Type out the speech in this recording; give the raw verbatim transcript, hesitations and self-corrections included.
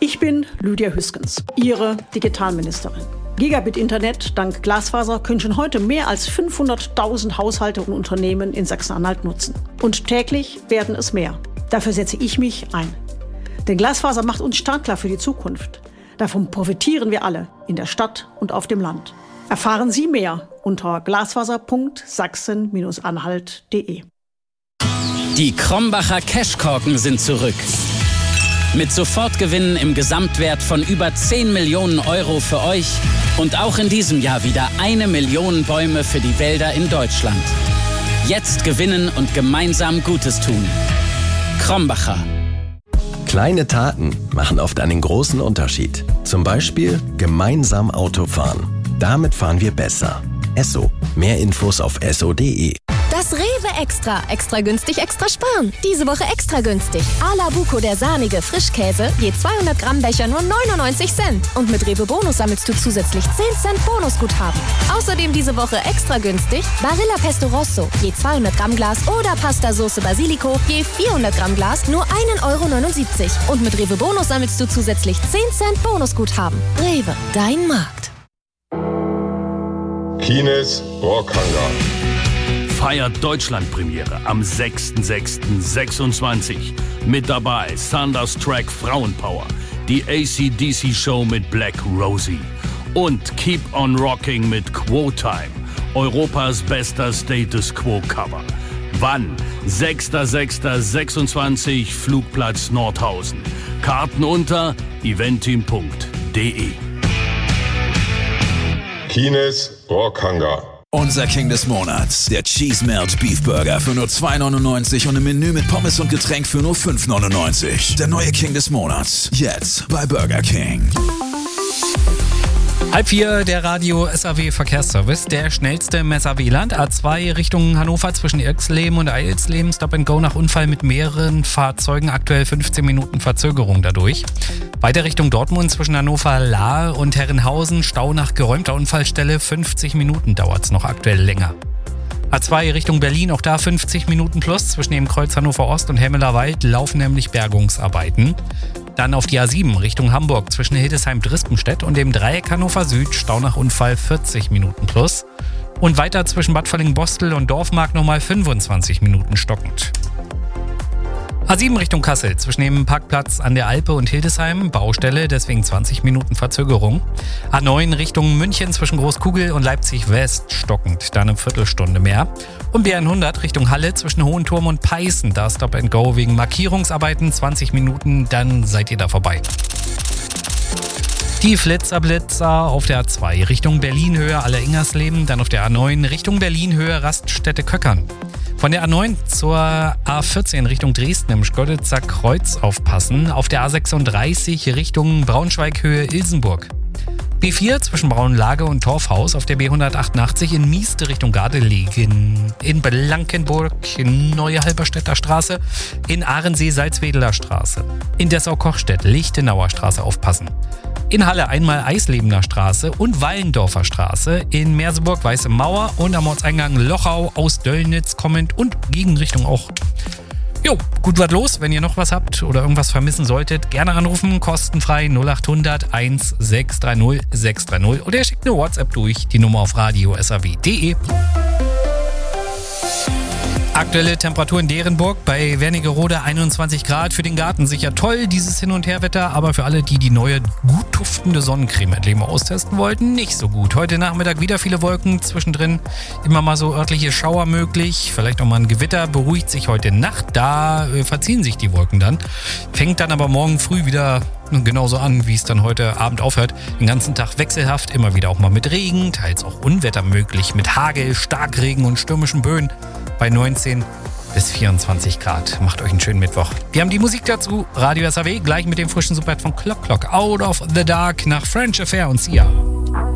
Ich bin Lydia Hüskens, Ihre Digitalministerin. Gigabit-Internet dank Glasfaser können schon heute mehr als fünfhunderttausend Haushalte und Unternehmen in Sachsen-Anhalt nutzen. Und täglich werden es mehr. Dafür setze ich mich ein. Denn Glasfaser macht uns startklar für die Zukunft. Davon profitieren wir alle, in der Stadt und auf dem Land. Erfahren Sie mehr unter glasfaser punkt sachsen Bindestrich anhalt punkt de. Die Krombacher Cashkorken sind zurück. Mit Sofortgewinnen im Gesamtwert von über zehn Millionen Euro für euch und auch in diesem Jahr wieder eine Million Bäume für die Wälder in Deutschland. Jetzt gewinnen und gemeinsam Gutes tun. Krombacher. Kleine Taten machen oft einen großen Unterschied. Zum Beispiel gemeinsam Auto fahren. Damit fahren wir besser. Esso. Mehr Infos auf esso punkt de. Das Rewe Extra. Extra günstig, extra sparen. Diese Woche extra günstig. A-la Buco, der sahnige Frischkäse. Je zweihundert Gramm Becher nur neunundneunzig Cent. Und mit Rewe Bonus sammelst du zusätzlich zehn Cent Bonusguthaben. Außerdem diese Woche extra günstig. Barilla Pesto Rosso. Je zweihundert Gramm Glas oder Pasta Sauce Basilico. Je vierhundert Gramm Glas nur ein Euro neunundsiebzig. Und mit Rewe Bonus sammelst du zusätzlich zehn Cent Bonusguthaben. Rewe, dein Markt. Kines Rockhangar feiert Deutschlandpremiere am sechster sechster sechsundzwanzig. Mit dabei Thunderstruck Frauenpower, die A C D C Show mit Black Rosie und Keep on Rocking mit Quo Time, Europas bester Status Quo Cover. Wann? sechster sechster sechsundzwanzig, Flugplatz Nordhausen. Karten unter eventim punkt de. Kines Rockhangar. Unser King des Monats, der Cheese Melt Beef Burger für nur zwei neunundneunzig und im Menü mit Pommes und Getränk für nur fünf neunundneunzig. Der neue King des Monats, jetzt bei Burger King. Halb vier, der Radio S A W Verkehrsservice, der schnellste im S A W-Land. A zwei Richtung Hannover zwischen Irxleben und Eilsleben. Stop and Go nach Unfall mit mehreren Fahrzeugen. Aktuell fünfzehn Minuten Verzögerung dadurch. Weiter Richtung Dortmund zwischen Hannover-Lahr und Herrenhausen. Stau nach geräumter Unfallstelle. fünfzig Minuten dauert es noch aktuell länger. A zwei Richtung Berlin, auch da fünfzig Minuten plus. Zwischen dem Kreuz Hannover Ost und Hemmeler Wald laufen nämlich Bergungsarbeiten. Dann auf die A sieben Richtung Hamburg zwischen Hildesheim-Drispenstedt und dem Dreieck Hannover Süd, Stau nach Unfall vierzig Minuten plus. Und weiter zwischen Bad Völling-Bostel und Dorfmark nochmal fünfundzwanzig Minuten stockend. A sieben Richtung Kassel zwischen dem Parkplatz an der Alpe und Hildesheim, Baustelle, deswegen zwanzig Minuten Verzögerung. A neun Richtung München zwischen Großkugel und Leipzig West, stockend, da eine Viertelstunde mehr. Und B hundert Richtung Halle zwischen Hohenturm und Peißen, da Stop and Go wegen Markierungsarbeiten, zwanzig Minuten, dann seid ihr da vorbei. Die Flitzerblitzer auf der A zwei Richtung Berlin-Höhe Alle-Ingersleben, dann auf der A neun Richtung Berlin-Höhe Raststätte Köckern. Von der A neun zur A vierzehn Richtung Dresden im Schkoditzer Kreuz aufpassen. Auf der A sechsunddreißig Richtung Braunschweig-Höhe Ilsenburg. B vier zwischen Braunlage und Torfhaus. Auf der B hundertachtundachtzig in Mieste Richtung Gardelegen. In Blankenburg in Neue Halberstädter Straße. In Ahrensee Salzwedeler Straße. In Dessau-Kochstedt Lichtenauer Straße aufpassen. In Halle einmal Eislebener Straße und Wallendorfer Straße, in Merseburg Weiße Mauer und am Ortseingang Lochau aus Döllnitz kommend und Gegenrichtung auch. Jo, gut was los, wenn ihr noch was habt oder irgendwas vermissen solltet, gerne anrufen, kostenfrei null acht hundert sechs drei null sechs drei null oder ihr schickt eine WhatsApp durch, die Nummer auf radio s a w punkt de. Aktuelle Temperatur in Derenburg bei Wernigerode einundzwanzig Grad. Für den Garten sicher toll, dieses Hin- und Herwetter, aber für alle, die die neue gut duftende Sonnencreme endlich mal austesten wollten, nicht so gut. Heute Nachmittag wieder viele Wolken, zwischendrin immer mal so örtliche Schauer möglich, vielleicht auch mal ein Gewitter, beruhigt sich heute Nacht, da äh, verziehen sich die Wolken dann. Fängt dann aber morgen früh wieder genauso an, wie es dann heute Abend aufhört. Den ganzen Tag wechselhaft, immer wieder auch mal mit Regen, teils auch Unwetter möglich, mit Hagel, Starkregen und stürmischen Böen bei neunzehn bis vierundzwanzig Grad. Macht euch einen schönen Mittwoch. Wir haben die Musik dazu, Radio S A W, gleich mit dem frischen Superhit von Clock Clock, Out of the Dark nach French Affair und Sia.